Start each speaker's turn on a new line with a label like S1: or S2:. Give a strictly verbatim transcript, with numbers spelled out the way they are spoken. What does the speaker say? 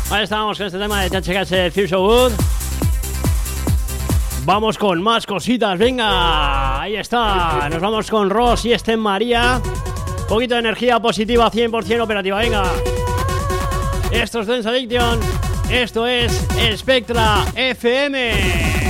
S1: Ahí estábamos con este tema de T H K S Future Wood. Vamos con más cositas, venga. Ahí está. Nos vamos con Ross y este María. Un poquito de energía positiva, cien por ciento operativa, venga. Esto es Dance Addiction. Esto es Spectra F M.